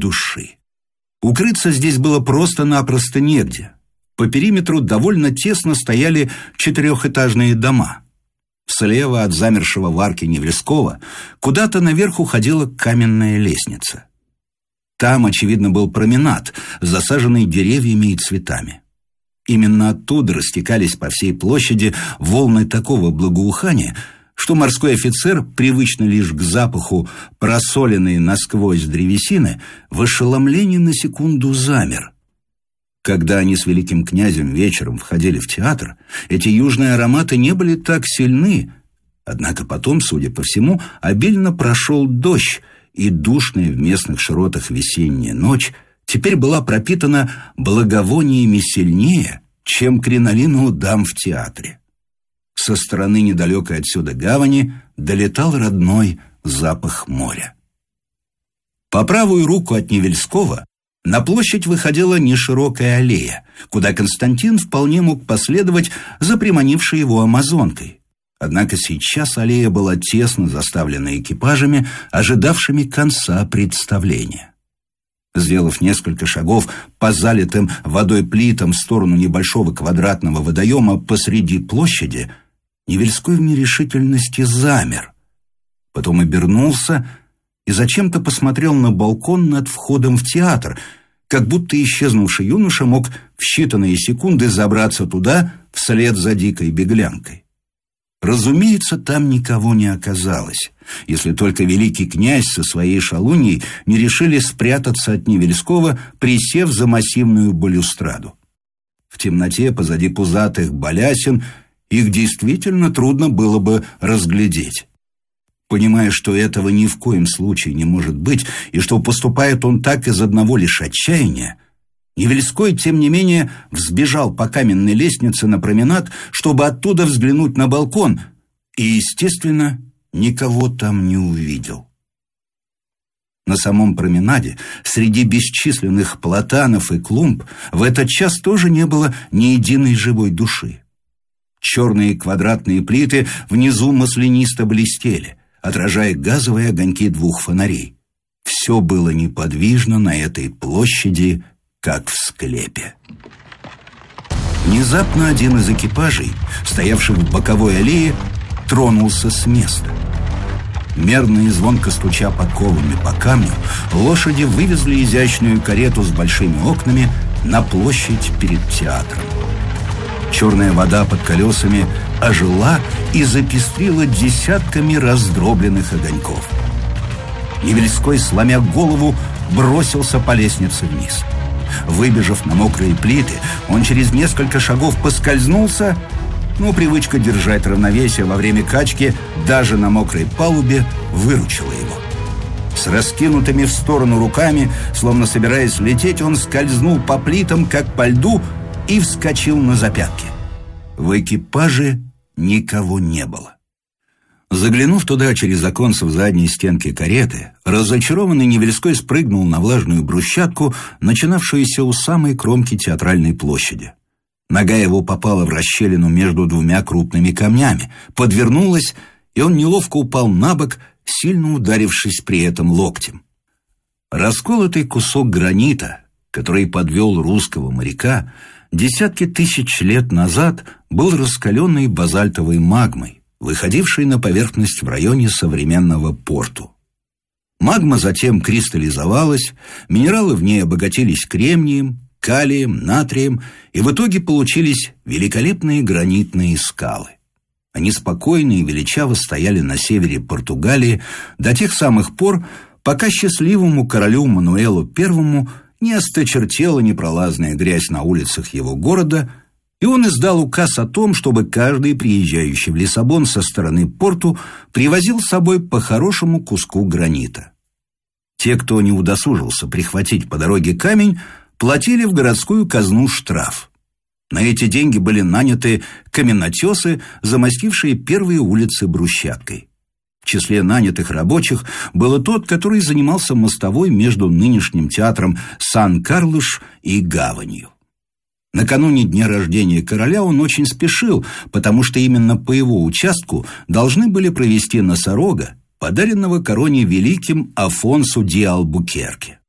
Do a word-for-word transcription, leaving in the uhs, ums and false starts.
души. Укрыться здесь было просто-напросто негде. По периметру довольно тесно стояли четырехэтажные дома. Слева от замершего в арке Невельского куда-то наверх уходила каменная лестница. Там, очевидно, был променад, засаженный деревьями и цветами. Именно оттуда растекались по всей площади волны такого благоухания, что морской офицер, привычный лишь к запаху просоленной насквозь древесины, в ошеломлении на секунду замер. Когда они с великим князем вечером входили в театр, эти южные ароматы не были так сильны, однако потом, судя по всему, обильно прошел дождь, и душная в местных широтах весенняя ночь теперь была пропитана благовониями сильнее, чем кринолин у дам в театре. Со стороны недалекой отсюда гавани долетал родной запах моря. По правую руку от Невельского на площадь выходила неширокая аллея, куда Константин вполне мог последовать за приманившей его амазонкой. Однако сейчас аллея была тесно заставлена экипажами, ожидавшими конца представления. Сделав несколько шагов по залитым водой плитам в сторону небольшого квадратного водоема посреди площади, Невельской в нерешительности замер. Потом обернулся и зачем-то посмотрел на балкон над входом в театр, как будто исчезнувший юноша мог в считанные секунды забраться туда вслед за дикой беглянкой. Разумеется, там никого не оказалось, если только великий князь со своей шалуньей не решили спрятаться от Невельского, присев за массивную балюстраду. В темноте позади пузатых балясин их действительно трудно было бы разглядеть. Понимая, что этого ни в коем случае не может быть, и что поступает он так из одного лишь отчаяния, Невельской, тем не менее, взбежал по каменной лестнице на променад, чтобы оттуда взглянуть на балкон, и, естественно, никого там не увидел. На самом променаде, среди бесчисленных платанов и клумб, в этот час тоже не было ни единой живой души. Черные квадратные плиты внизу маслянисто блестели, отражая газовые огоньки двух фонарей. Все было неподвижно на этой площади, как в склепе. Внезапно один из экипажей, стоявших в боковой аллее, тронулся с места. Мерно и звонко стуча подковами по камню, лошади вывезли изящную карету с большими окнами на площадь перед театром. Черная вода под колесами ожила и запестрила десятками раздробленных огоньков. Невельской, сломя голову, бросился по лестнице вниз. Выбежав на мокрые плиты, он через несколько шагов поскользнулся, но привычка держать равновесие во время качки даже на мокрой палубе выручила его. С раскинутыми в сторону руками, словно собираясь лететь, он скользнул по плитам, как по льду, и вскочил на запятки. В экипаже никого не было. Заглянув туда через оконце в задней стенке кареты, разочарованный Невельской спрыгнул на влажную брусчатку, начинавшуюся у самой кромки театральной площади. Нога его попала в расщелину между двумя крупными камнями, подвернулась, и он неловко упал на бок, сильно ударившись при этом локтем. Расколотый кусок гранита, который подвел русского моряка, десятки тысяч лет назад был раскаленной базальтовой магмой, выходившей на поверхность в районе современного Порту. Магма затем кристаллизовалась, минералы в ней обогатились кремнием, калием, натрием, и в итоге получились великолепные гранитные скалы. Они спокойно и величаво стояли на севере Португалии до тех самых пор, пока счастливому королю Мануэлу Первому не осточертела непролазная грязь на улицах его города, и он издал указ о том, чтобы каждый приезжающий в Лиссабон со стороны Порту привозил с собой по хорошему куску гранита. Те, кто не удосужился прихватить по дороге камень, платили в городскую казну штраф. На эти деньги были наняты каменотесы, замостившие первые улицы брусчаткой. В числе нанятых рабочих был тот, который занимался мостовой между нынешним театром Сан-Карлуш и гаванью. Накануне дня рождения короля он очень спешил, потому что именно по его участку должны были провести носорога, подаренного короне великим Афонсу ди Албукерке.